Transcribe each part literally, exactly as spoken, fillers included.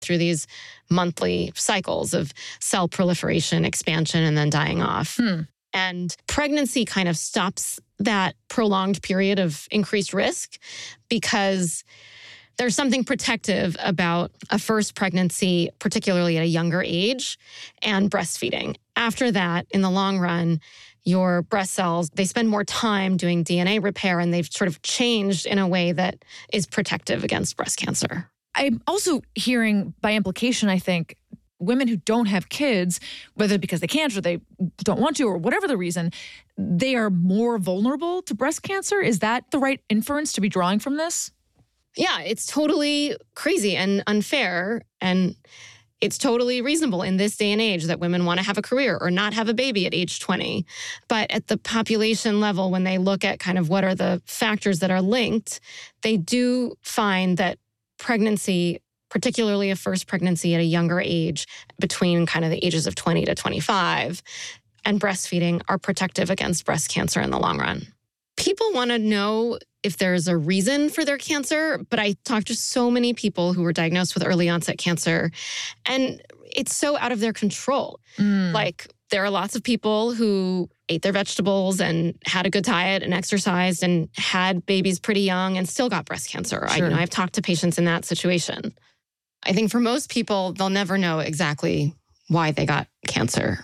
through these monthly cycles of cell proliferation, expansion, and then dying off. Hmm. And pregnancy kind of stops that prolonged period of increased risk because there's something protective about a first pregnancy, particularly at a younger age, and breastfeeding. After that, in the long run, your breast cells, they spend more time doing D N A repair, and they've sort of changed in a way that is protective against breast cancer. I'm also hearing, by implication, I think, women who don't have kids, whether because they can't or they don't want to or whatever the reason, they are more vulnerable to breast cancer. Is that the right inference to be drawing from this? Yeah, it's totally crazy and unfair. And it's totally reasonable in this day and age that women want to have a career or not have a baby at age twenty. But at the population level, when they look at kind of what are the factors that are linked, they do find that pregnancy, particularly a first pregnancy at a younger age, between kind of the ages of twenty to twenty-five, and breastfeeding are protective against breast cancer in the long run. People want to know if there's a reason for their cancer, but I talked to so many people who were diagnosed with early onset cancer, and it's so out of their control. Mm. Like, there are lots of people who ate their vegetables and had a good diet and exercised and had babies pretty young and still got breast cancer. Sure. I, you know, I've talked to patients in that situation. I think for most people, they'll never know exactly why they got cancer.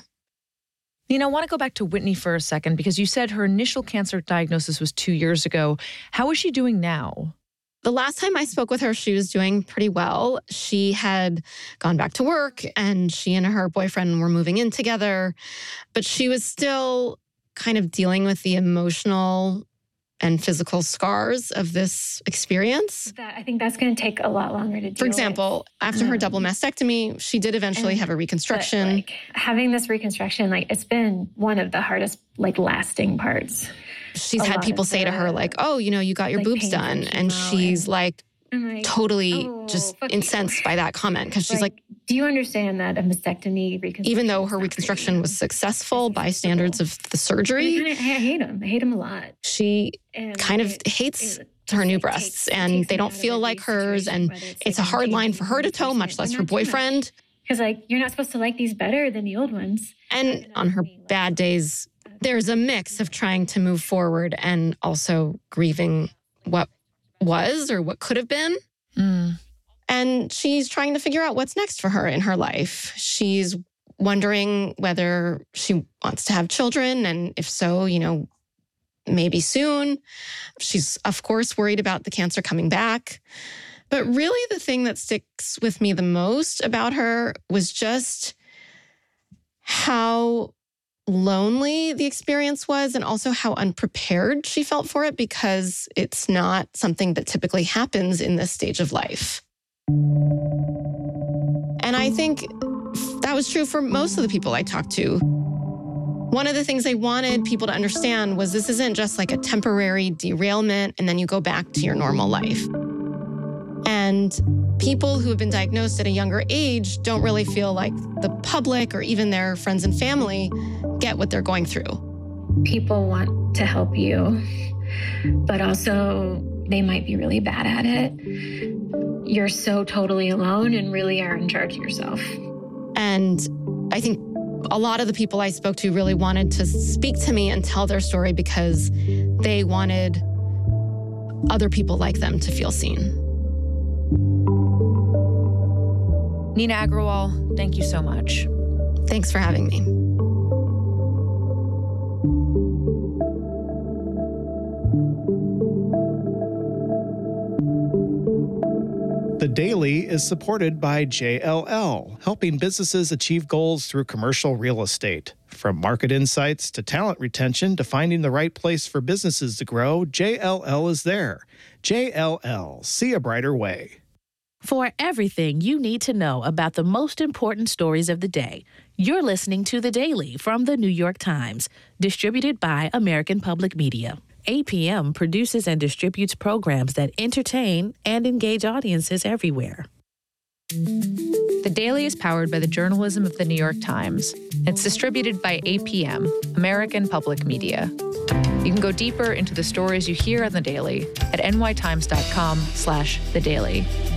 You know, I want to go back to Whitney for a second because you said her initial cancer diagnosis was two years ago. How is she doing now? The last time I spoke with her, she was doing pretty well. She had gone back to work and she and her boyfriend were moving in together, but she was still kind of dealing with the emotional and physical scars of this experience. That, I think that's going to take a lot longer to do. For example, with. after um, her double mastectomy, she did eventually and, have a reconstruction. But, like, having this reconstruction, like, it's been one of the hardest, like, lasting parts. She's a had people the, say to her, like, oh, you know, you got your like, boobs done. And she's and, like, like, totally oh, just fuck incensed you. by that comment. Because she's like, like, do you understand that a mastectomy reconstruction? Even though her reconstruction was successful by standards of the surgery. I, I hate them. I hate them a lot. She and kind of it, hates it, her new it breasts takes, and they don't feel like hers. And it's, it's like a hard line for her to toe, much less her boyfriend. Because, like, you're not supposed to like these better than the old ones. And on her bad days, there's a mix of trying to move forward and also grieving what was or what could have been. Mm. And she's trying to figure out what's next for her in her life. She's wondering whether she wants to have children, and if so, you know, maybe soon. She's, of course, worried about the cancer coming back. But really the thing that sticks with me the most about her was just how lonely the experience was and also how unprepared she felt for it, because it's not something that typically happens in this stage of life. And I think that was true for most of the people I talked to. One of the things I wanted people to understand was this isn't just like a temporary derailment and then you go back to your normal life. And people who have been diagnosed at a younger age don't really feel like the public or even their friends and family get what they're going through. People want to help you, but also they might be really bad at it. You're so totally alone and really are in charge of yourself. And I think a lot of the people I spoke to really wanted to speak to me and tell their story because they wanted other people like them to feel seen. Nina Agrawal, thank you so much. Thanks for having me. The Daily is supported by J L L, helping businesses achieve goals through commercial real estate. From market insights to talent retention to finding the right place for businesses to grow, J L L is there. J L L, see a brighter way. For everything you need to know about the most important stories of the day, you're listening to The Daily from The New York Times, distributed by American Public Media. A P M produces and distributes programs that entertain and engage audiences everywhere. The Daily is powered by the journalism of The New York Times. It's distributed by A P M, American Public Media. You can go deeper into the stories you hear on The Daily at nytimes.com slash The Daily.